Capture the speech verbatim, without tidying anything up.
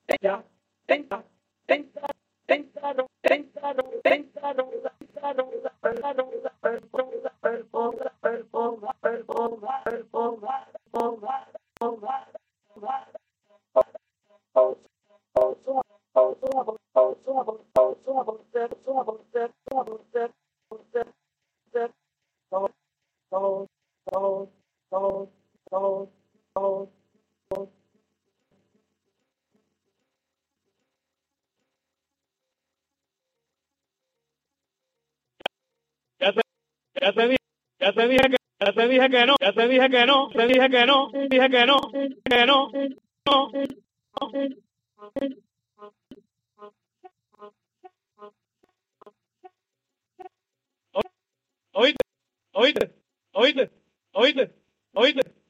ya, tenta, tenta, tentaro, tentaro, tentaro, tentaro, tentaro, performa, performa, performa, performa, performa, performa, performa, Ya te, ya te dije, ya te dije que, ya te dije que no, ya te dije que no, te dije que no, dije que no, que no, no, oíste, oíste, oíste, oíste, oíste.